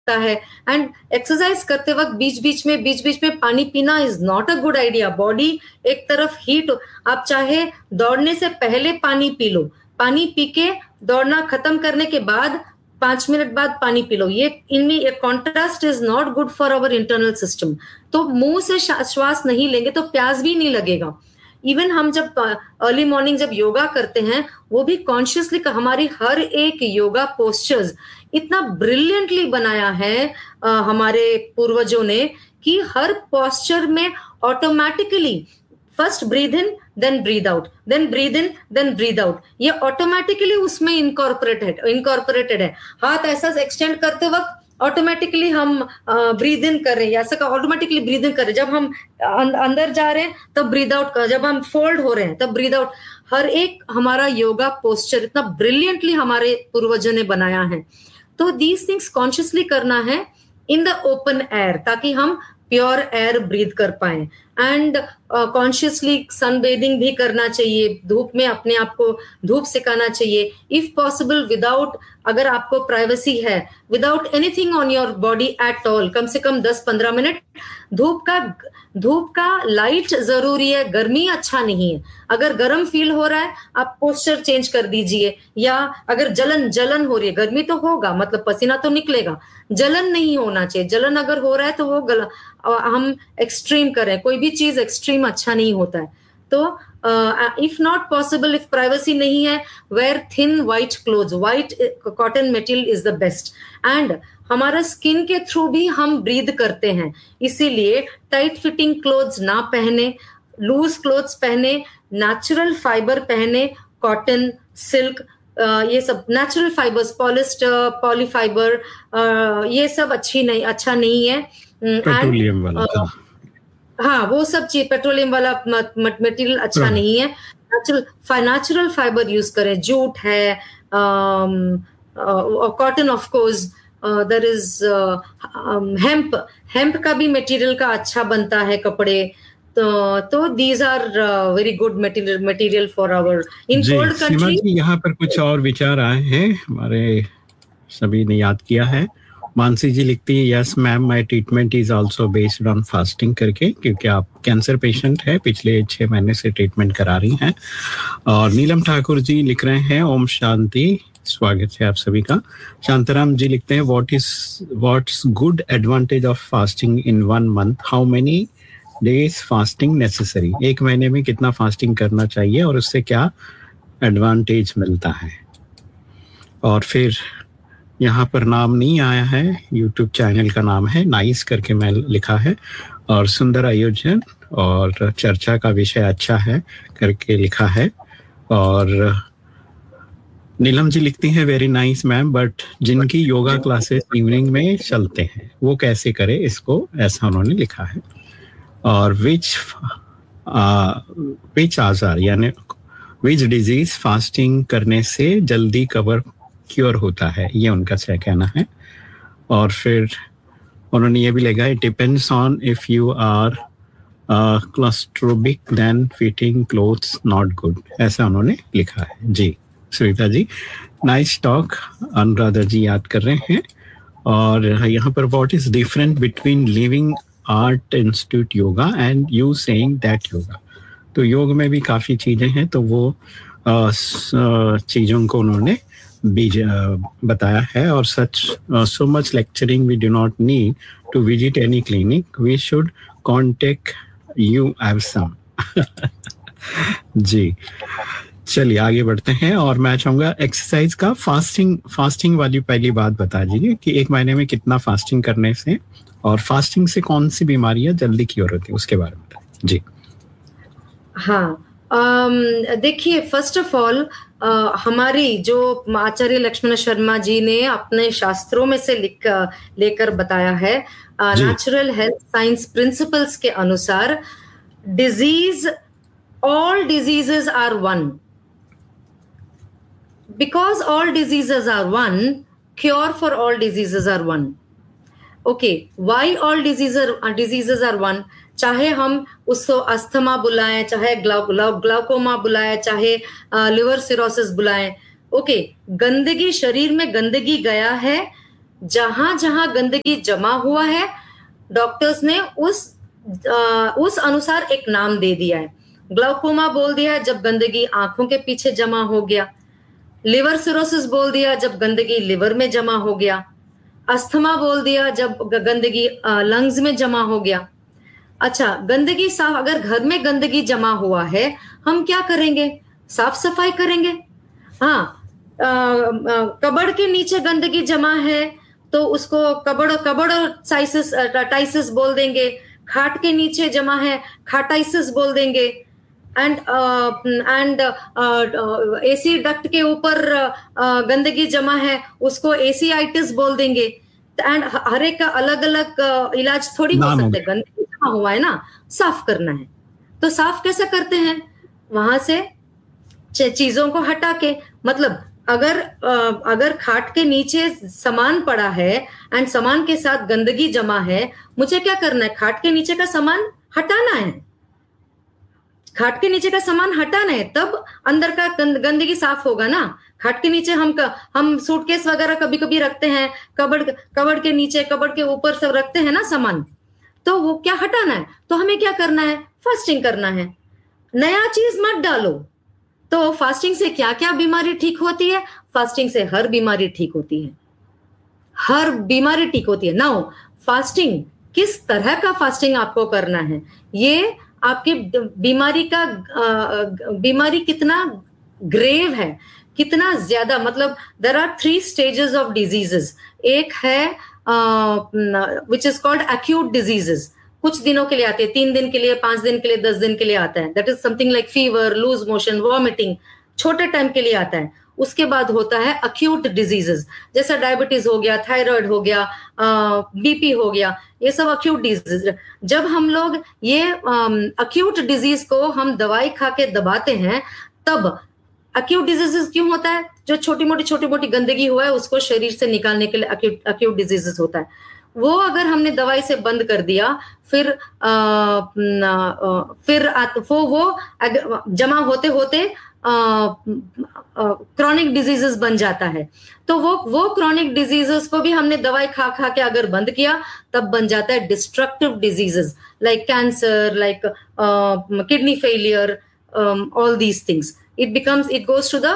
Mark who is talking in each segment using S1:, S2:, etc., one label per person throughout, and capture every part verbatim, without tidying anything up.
S1: है and exercise करते वक्त बीच बीच में बीच बीच में पानी पीना is not a good idea. Body एक तरफ हीट, आप चाहे दौड़ने से पहले पानी पी लो, पानी पी के दौड़ना खत्म करने के बाद पांच मिनट बाद पानी पी लो. ये इनमें एक contrast is not good for our internal system. तो मुंह से श्वास नहीं लेंगे तो प्यास भी नहीं लगेगा. इवन हम जब अर्ली मॉर्निंग जब योगा करते हैं वो भी कॉन्शियसली, हमारी हर एक योगा पोस्चर्स इतना ब्रिलियंटली बनाया है आ, हमारे पूर्वजों ने कि हर पोस्चर में automatically first breathe in then breathe out, then breathe in then breathe out, ये ऑटोमेटिकली उसमें इनकॉर्पोरेटेड इनकॉर्पोरेटेड है. हाथ ऐसा एक्सटेंड करते वक्त ऑटोमेटिकली हम ब्रीद इन कर रहे हैं, ऐसा ऑटोमेटिकली ब्रीद इन कर रहे हैं. जब हम अंदर जा रहे हैं तब ब्रीद आउट कर, जब हम फोल्ड हो रहे हैं तब ब्रीद आउट. हर एक हमारा योगा पोस्चर इतना ब्रिलियंटली हमारे पूर्वजों ने बनाया है. तो दीज थिंग्स कॉन्शियसली करना है इन द ओपन एयर ताकि हम प्योर एयर ब्रीथ कर पाए. एंड कॉन्शियसली सनबेदिंग भी करना चाहिए, धूप में अपने आप को धूप सिकाना चाहिए इफ पॉसिबल, विदाउट, अगर आपको प्राइवेसी है, without anything on your body at all. कम से कम दस पंद्रह मिनट धूप का धूप का लाइट जरूरी है. गर्मी अच्छा नहीं है. अगर गर्म फील हो रहा है आप पोस्चर चेंज कर दीजिए. या अगर जलन जलन हो रही है, गर्मी तो होगा मतलब पसीना तो निकलेगा, जलन नहीं होना चाहिए. जलन अगर हो रहा है तो वो गला, हम एक्सट्रीम करें, कोई भी चीज एक्सट्रीम अच्छा नहीं होता है. तो if not possible, if privacy नहीं है, where thin white clothes, white cotton material is the best. And हमारा स्किन के थ्रू भी हम ब्रीद करते हैं, इसीलिए टाइट फिटिंग क्लोथ्स ना पहने, लूज क्लोथ्स पहने, नेचुरल फाइबर पहने, कॉटन, सिल्क, ये सब नेचुरल फाइबर्स, पॉलिस्टर, पॉलीफाइबर, ये सब अच्छी नहीं अच्छा नहीं है.
S2: पेट्रोलियम वाला,
S1: हाँ वो सब चीज पेट्रोलियम वाला मटेरियल अच्छा नहीं है. नेचुरल नेचुरल फाइबर यूज करें, जूट है, cotton of course, there is hemp, hemp का भी मटेरियल का अच्छा बनता है कपड़े. तो तो these are very good material material for our in cold country.
S2: यहाँ पर कुछ और विचार आए हैं, हमारे सभी ने याद किया है. मानसी जी लिखती है, yes ma'am, my treatment is also based on fasting करके, क्योंकि आप कैंसर पेशेंट है, पिछले छह महीने से ट्रीटमेंट करा रही हैं. और नीलम ठाकुर जी लिख रहे हैं, ओम शांति, स्वागत है आप सभी का. शांताराम जी लिखते हैं, what is what's good advantage of fasting in one month, how many days fasting necessary, एक महीने में कितना फास्टिंग करना चाहिए और उससे क्या एडवांटेज मिलता है. और फिर यहाँ पर नाम नहीं आया है, यूट्यूब चैनल का नाम है नाइस करके मैं लिखा है, और सुंदर आयोजन और चर्चा का विषय अच्छा है करके लिखा है. और नीलम जी लिखती हैं, वेरी नाइस मैम, बट जिनकी योगा क्लासेस इवनिंग में चलते हैं वो कैसे करे इसको, ऐसा उन्होंने लिखा है. और विच विच आजार यानी विच डिजीज फास्टिंग करने से जल्दी कवर क्योर होता है, ये उनका क्या कहना है. और फिर उन्होंने ये भी लिखा है, it depends on if you are क्लॉस्ट्रोबिक then fitting clothes not good, ऐसा उन्होंने लिखा है. जी सुनीता जी, नाइस टॉक. अनुराधा जी याद कर रहे हैं. और यहाँ पर what is different between living art institute yoga and you saying that yoga. तो योग में भी काफ़ी चीज़ें हैं, तो वो चीज़ों को उन्होंने भी बताया है. और सच so much lecturing we do not need to visit any clinic, we should contact you have some. जी चलिए आगे बढ़ते हैं. और मैं चाहूँगा एक्सरसाइज का फास्टिंग फास्टिंग वाली पहली बात बता दीजिए कि एक महीने में कितना फास्टिंग करने से, और फास्टिंग से कौन सी बीमारियां जल्दी क्योर होती है, उसके बारे में बताइए. जी
S1: हाँ, देखिए फर्स्ट ऑफ ऑल हमारी जो आचार्य लक्ष्मण शर्मा जी ने अपने शास्त्रों में से लिख लेकर बताया है, नेचुरल हेल्थ साइंस प्रिंसिपल्स के अनुसार, disease, all diseases are one. Because all diseases are one, cure for all diseases are one. Okay, why all diseases are, diseases are one? चाहे हम उसको अस्थमा बुलाएं, चाहे ग्लाउ, ग्लाउ, ग्लाउकोमा बुलाएं, चाहे लिवर सिरोसिस बुलाएं. ओके, गंदगी, शरीर में गंदगी गया है जहां जहां गंदगी जमा हुआ है डॉक्टर्स ने उस आ, उस अनुसार एक नाम दे दिया है। ग्लाउकोमा बोल दिया जब गंदगी आंखों के पीछे जमा हो गया, लिवर सिरोसिस बोल दिया जब गंदगी लिवर में जमा हो गया, अस्थमा बोल दिया जब गंदगी लंग्स में जमा हो गया। अच्छा, गंदगी साफ, अगर घर में गंदगी जमा हुआ है हम क्या करेंगे? साफ सफाई करेंगे। हाँ, कबड़ के नीचे गंदगी जमा है तो उसको कबड़ कबड़ साइसिस टाइसिस बोल देंगे, खाट के नीचे जमा है खाटाइसिस बोल देंगे, एंड एंड एसी डक्ट के ऊपर uh, गंदगी जमा है उसको एसीआइटिस बोल देंगे। एंड हर एक का अलग अलग uh, इलाज थोड़ी हो सकते हैं। गंदगी जमा हुआ है ना, साफ करना है तो साफ कैसे करते हैं? वहां से चीजों को हटा के, मतलब अगर अगर खाट के नीचे सामान पड़ा है एंड सामान के साथ गंदगी जमा है, मुझे क्या करना है? खाट के नीचे का सामान हटाना है। खाट के नीचे का सामान हटाना है तब अंदर का गंदगी साफ होगा ना। खाट के नीचे हम हम सूटकेस वगैरह कभी कभी रखते हैं, कबड़ कबड़ के नीचे कबड़ के ऊपर सब रखते हैं ना सामान, तो वो क्या हटाना है? तो हमें क्या करना है? फास्टिंग करना है। नया चीज मत डालो। तो फास्टिंग से क्या क्या बीमारी ठीक होती है? फास्टिंग से हर बीमारी ठीक होती है, हर बीमारी ठीक होती है। नाउ फास्टिंग, किस तरह का फास्टिंग आपको करना है, ये आपकी बीमारी का बीमारी कितना ग्रेव है, कितना ज्यादा, मतलब there are three stages of diseases. एक है which is called acute diseases, कुछ दिनों के लिए आते हैं, तीन दिन के लिए, पांच दिन के लिए, दस दिन के लिए आता है। That is something like fever, loose motion, vomiting, छोटे टाइम के लिए आता है। उसके बाद होता है अक्यूट डिजीजेस, जैसा डायबिटीज हो गया, थायराइड हो गया, बीपी हो गया, ये सब अक्यूट डिजीज। जब हम लोग ये अक्यूट डिजीज को हम दवाई खा के दबाते हैं, तब अक्यूट डिजीजेस क्यों होता है? जो छोटी मोटी छोटी मोटी गंदगी हुआ है उसको शरीर से निकालने के लिए अक्यूट अक्यूट डिजीजेस होता है। वो अगर हमने दवाई से बंद कर दिया, फिर आ, आ, फिर आ, वो वो जमा होते होते क्रॉनिक डिजीजेस बन जाता है। तो वो वो क्रॉनिक डिजीजेस को भी हमने दवाई खा खा के अगर बंद किया, तब बन जाता है destructive diseases like cancer, like kidney failure, all these things. It becomes it goes to the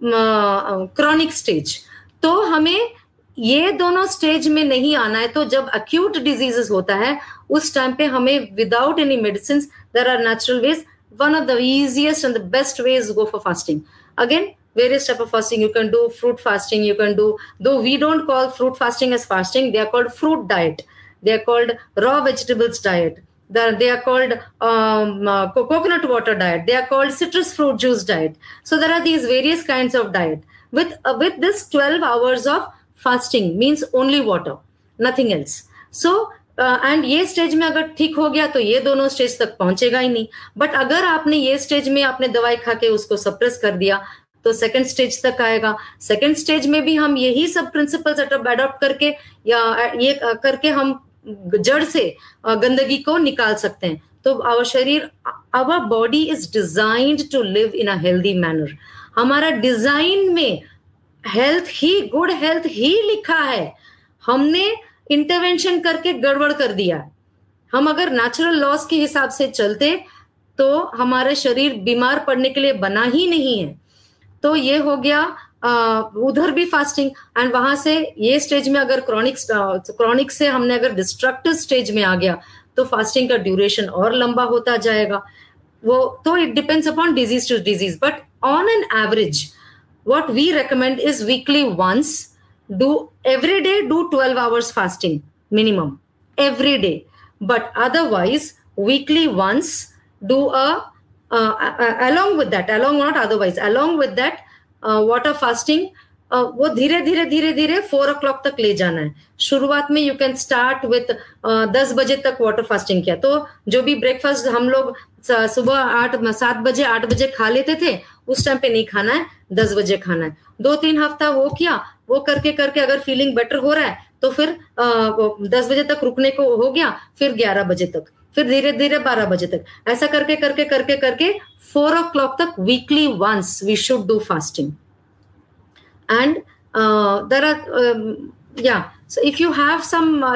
S1: chronic stage. तो हमें ये दोनों स्टेज में नहीं आना है। तो जब अक्यूट डिजीजेस होता है उस टाइम पे हमें without any medicine, there are natural veg. One of the easiest and the best ways to go for fasting. Again, various type of fasting you can do. Fruit fasting you can do, though we don't call fruit fasting as fasting. They are called fruit diet, they are called raw vegetables diet, they are called um, uh, coconut water diet, they are called citrus fruit juice diet. So there are these various kinds of diet. With uh, with this twelve hours of fasting means only water, nothing else. So and uh, ये stage में अगर ठीक हो गया तो ये दोनों stage तक पहुंचेगा ही नहीं। बट अगर आपने ये स्टेज में आपने दवाई खा के उसको सप्रेस कर दिया तो सेकंड स्टेज तक आएगा। सेकंड स्टेज में भी हम यही सब प्रिंसिपल्स अडॉप्ट करके या ये करके हम जड़ से गंदगी को निकाल सकते हैं। तो आवर शरीर, our body is designed to live in a healthy manner. हमारा डिजाइन में हेल्थ ही, गुड हेल्थ ही लिखा है। हमने इंटरवेंशन करके गड़बड़ कर दिया। हम अगर नेचुरल लॉस के हिसाब से चलते तो हमारे शरीर बीमार पड़ने के लिए बना ही नहीं है। तो ये हो गया आ, उधर भी फास्टिंग। एंड वहां से ये स्टेज में अगर क्रॉनिक क्रॉनिक से हमने अगर डिस्ट्रक्टिव स्टेज में आ गया तो फास्टिंग का ड्यूरेशन और लंबा होता जाएगा। वो तो it depends upon disease to disease, but on an average what we recommend is weekly once do every day do twelve hours fasting minimum every day, but otherwise weekly once do a uh, along with that along not otherwise along with that uh, water fasting uh, वो धीरे धीरे धीरे धीरे four ओ clock तक ले जाना है। शुरुआत में यू कैन स्टार्ट विथ दस बजे तक वाटर फास्टिंग किया तो जो भी ब्रेकफास्ट हम लोग सुबह आठ सात बजे आठ बजे खा लेते थे उस टाइम पे नहीं खाना है, दस बजे खाना है। दो तीन हफ्ता वो किया, वो करके करके अगर फीलिंग बेटर हो रहा है तो फिर दस बजे तक रुकने को हो गया, फिर ग्यारह बजे तक, फिर धीरे धीरे बारह बजे तक, ऐसा करके करके करके करके फोर ओ क्लॉक तक weekly once we should do fasting. And there are या So if you have some uh,